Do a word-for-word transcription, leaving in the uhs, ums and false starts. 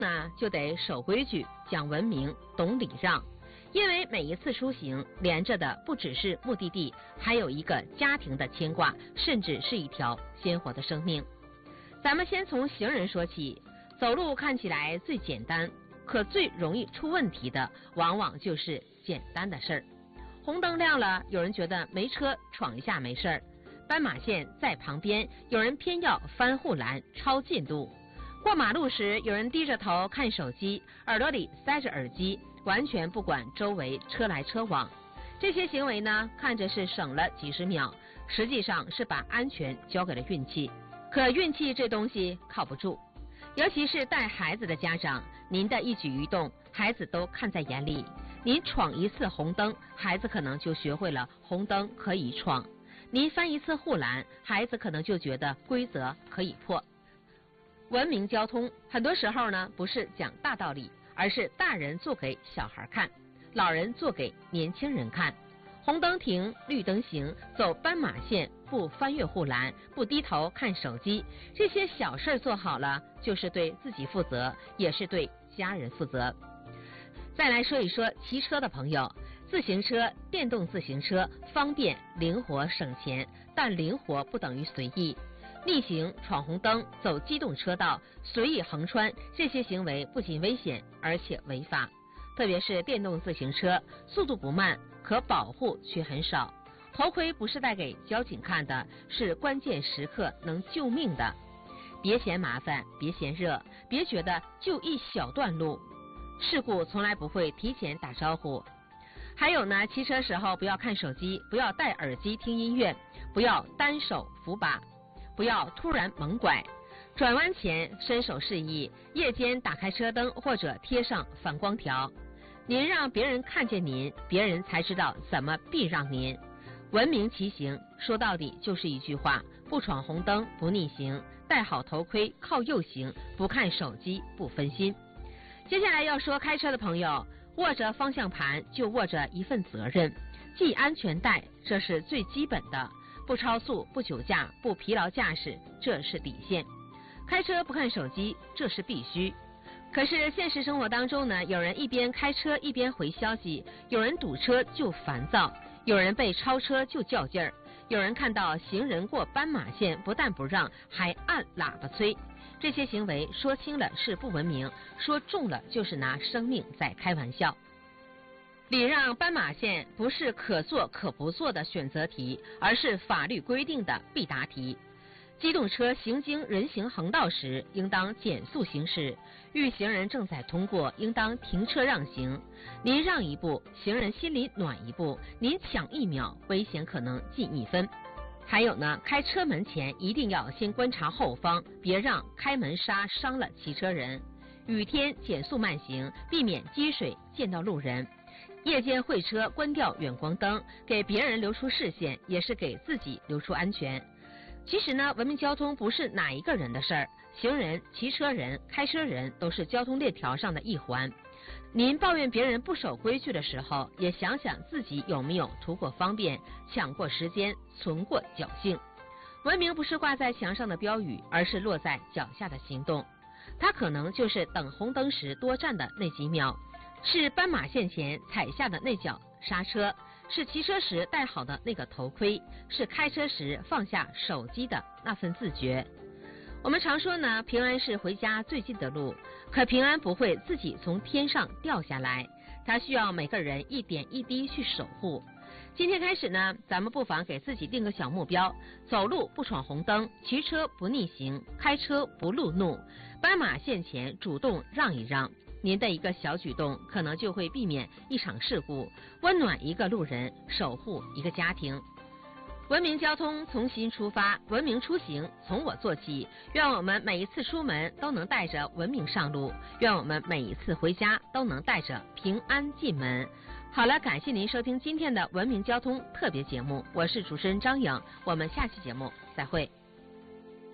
那就得守规矩、讲文明、懂礼让，因为每一次出行连着的不只是目的地，还有一个家庭的牵挂，甚至是一条鲜活的生命。咱们先从行人说起，走路看起来最简单，可最容易出问题的往往就是简单的事儿。红灯亮了，有人觉得没车闯一下没事儿；斑马线在旁边，有人偏要翻护栏超进度；过马路时，有人低着头看手机，耳朵里塞着耳机，完全不管周围车来车往。这些行为呢，看着是省了几十秒，实际上是把安全交给了运气。可运气这东西靠不住，尤其是带孩子的家长，您的一举一动，孩子都看在眼里。您闯一次红灯，孩子可能就学会了红灯可以闯；您翻一次护栏，孩子可能就觉得规则可以破。文明交通很多时候呢，不是讲大道理，而是大人做给小孩看，老人做给年轻人看。红灯停，绿灯行，走斑马线，不翻越护栏，不低头看手机，这些小事做好了，就是对自己负责，也是对家人负责。再来说一说骑车的朋友，自行车、电动自行车方便、灵活、省钱，但灵活不等于随意。逆行、闯红灯、走机动车道、随意横穿，这些行为不仅危险，而且违法。特别是电动自行车，速度不慢，可保护却很少。头盔不是带给交警看的，是关键时刻能救命的。别嫌麻烦，别嫌热，别觉得就一小段路。事故从来不会提前打招呼。还有呢，骑车时候不要看手机，不要戴耳机听音乐，不要单手扶把，不要突然猛拐，转弯前伸手示意，夜间打开车灯或者贴上反光条。您让别人看见您，别人才知道怎么避让您。文明骑行说到底就是一句话：不闯红灯，不逆行，戴好头盔，靠右行，不看手机，不分心。接下来要说开车的朋友，握着方向盘就握着一份责任，系安全带，这是最基本的，不超速，不酒驾，不疲劳驾驶，这是底线。开车不看手机，这是必须。可是现实生活当中呢，有人一边开车一边回消息，有人堵车就烦躁，有人被超车就较劲儿，有人看到行人过斑马线不但不让，还按喇叭催。这些行为说轻了是不文明，说重了就是拿生命在开玩笑。礼让斑马线不是可做可不做的选择题，而是法律规定的必答题。机动车行经人行横道时，应当减速行驶；遇行人正在通过，应当停车让行。您让一步，行人心里暖一步；您抢一秒，危险可能近一分。还有呢，开车门前一定要先观察后方，别让开门刹伤了骑车人。雨天减速慢行，避免积水溅到路人。夜间会车关掉远光灯，给别人留出视线，也是给自己留出安全。其实呢，文明交通不是哪一个人的事儿，行人、骑车人、开车人都是交通链条上的一环。您抱怨别人不守规矩的时候，也想想自己有没有图过方便，抢过时间，存过侥幸。文明不是挂在墙上的标语，而是落在脚下的行动。它可能就是等红灯时多站的那几秒，是斑马线前踩下的那脚刹车，是骑车时戴好的那个头盔，是开车时放下手机的那份自觉。我们常说呢，平安是回家最近的路，可平安不会自己从天上掉下来，它需要每个人一点一滴去守护。今天开始呢，咱们不妨给自己定个小目标，走路不闯红灯，骑车不逆行，开车不路怒，斑马线前主动让一让。您的一个小举动，可能就会避免一场事故，温暖一个路人，守护一个家庭。文明交通从心出发，文明出行从我做起。愿我们每一次出门都能带着文明上路，愿我们每一次回家都能带着平安进门。好了，感谢您收听今天的文明交通特别节目，我是主持人张颖，我们下期节目再会。